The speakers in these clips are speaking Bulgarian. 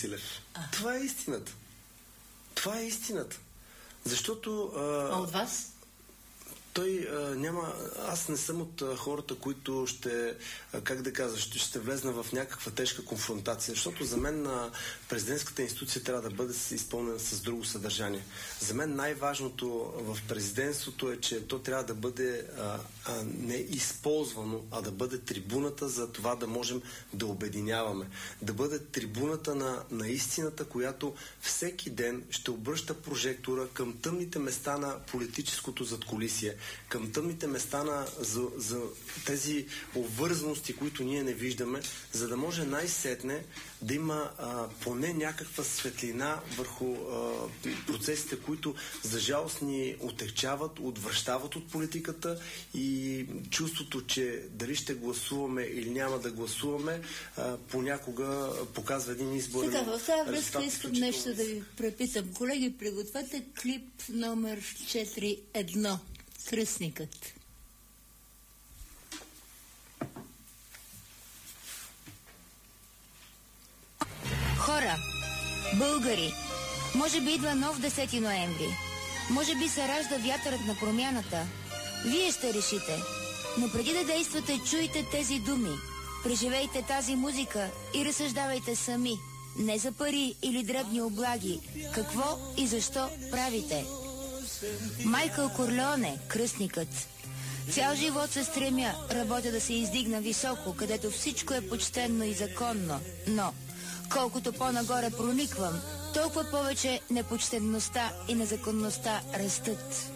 Василев. Това е истината. Това е истината. Защото... А от вас? Той няма... Аз не съм от хората, които ще, как да кажа, ще влезна в някаква тежка конфронтация, защото за мен президентската институция трябва да бъде изпълнена с друго съдържание. За мен най-важното в президентството е, че то трябва да бъде не използвано, а да бъде трибуната за това да можем да обединяваме. Да бъде трибуната на истината, която всеки ден ще обръща прожектора към тъмните места на политическото задкулисие, към тъмните места за тези обвързаности, които ние не виждаме, за да може най-сетне да има поне някаква светлина върху процесите, които за жалост ни отегчават, отвръщават от политиката, и чувството, че дали ще гласуваме или няма да гласуваме, понякога показва един избор. Сега, в тази връзка искам нещо да ви препитам. Колеги, пригответе клип номер 4.1. Кръстникът. Хора, българи, може би идва нов 10 ноември. Може би се ражда вятърът на промяната. Вие ще решите. Но преди да действате, чуйте тези думи. Преживейте тази музика и разсъждавайте сами. Не за пари или дребни облаги. Какво и защо правите? Майкъл Корлеоне, кръстникът. Цял живот се стремя, работя да се издигна високо, където всичко е почтенно и законно. Но, колкото по-нагоре прониквам, толкова повече непочтенността и незаконността растат.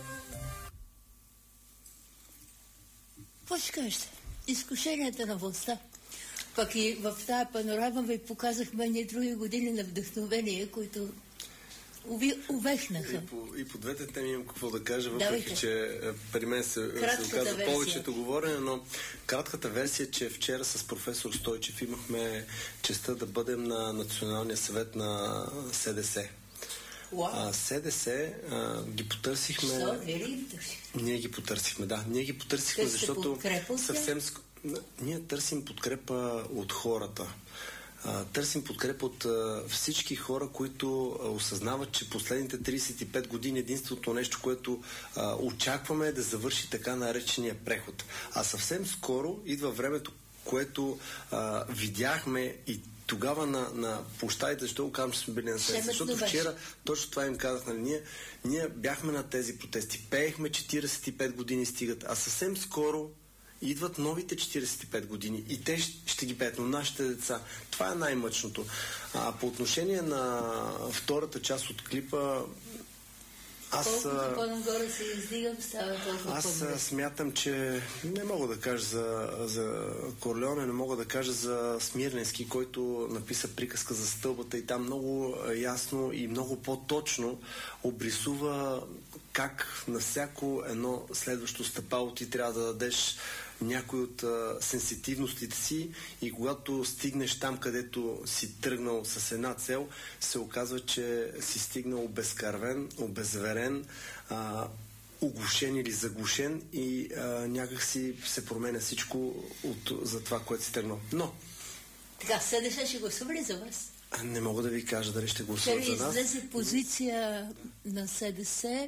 Какво ще кажете? Изкушенията на властта. Пък и в тази панорама ви показахме ни други години на вдъхновение, които увехнаха. И по двете теми имам какво да кажа, въпреки че при мен се оказа повечето говорене, но кратката версия е, че вчера с професор Стойчев имахме честта да бъдем на Националния съвет на СДС. СДС ги потърсихме. Ние ги потърсихме, да. Ние ги потърсихме, защото съвсем... Ние търсим подкрепа от хората. Търсим подкрепа от всички хора, които осъзнават, че последните 35 години единственото нещо, което очакваме, е да завърши така наречения преход. А съвсем скоро идва времето, което видяхме и тогава на площадите, защо го казвам, че сме били на среща? Защото вчера точно това им казах, нали, ние бяхме на тези протести, пеехме 45 години стигат, а съвсем скоро идват новите 45 години и те ще ги пеят, но нашите деца. Това е най-мъчното. По отношение на втората част от клипа, колкото по-нагоре се издигам, става толкова аз смятам, че не мога да кажа за Корлеоне, не мога да кажа за Смирненски, който написа приказка за стълбата и там много ясно и много по-точно обрисува как на всяко едно следващо стъпало ти трябва да дадеш някой от сенситивностите си, и когато стигнеш там, където си тръгнал с една цел, се оказва, че си стигнал обезкървен, обезверен, оглушен или заглушен, и някак си се променя всичко за това, което си тръгнал. Но... Така, СДС ще гласува ли за вас? Не мога да ви кажа дали ще гласуват за нас. Излезе позиция на СДС,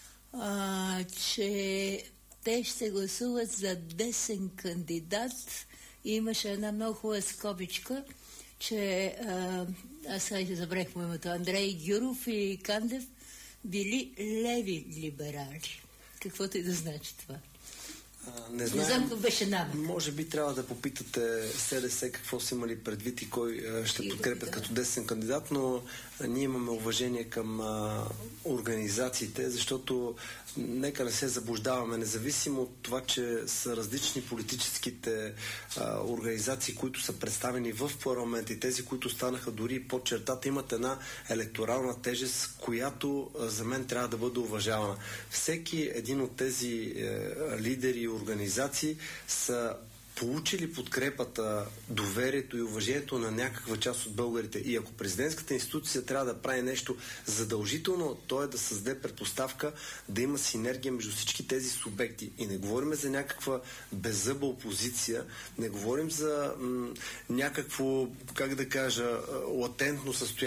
че те ще гласуват за десен кандидат, и имаше една много хубава скобичка, че аз сега забравих му името, Андрей Гюров и Кандев били леви либерали. Каквото и да значи това. Не знам, беше намен. Може би трябва да попитате СДС какво са имали предвид и кой ще подкрепят като десен кандидат, но ние имаме уважение към организациите, защото нека не се заблуждаваме, независимо от това, че са различни политическите организации, които са представени в парламент, и тези, които станаха дори под чертата, имат една електорална тежест, която за мен трябва да бъде уважавана. Всеки един от тези лидери и организации са получили подкрепата, доверието и уважението на някаква част от българите. И ако президентската институция трябва да прави нещо задължително, то е да създаде предпоставка да има синергия между всички тези субекти. И не говорим за някаква беззъба опозиция, не говорим за някакво, как да кажа, латентно състояние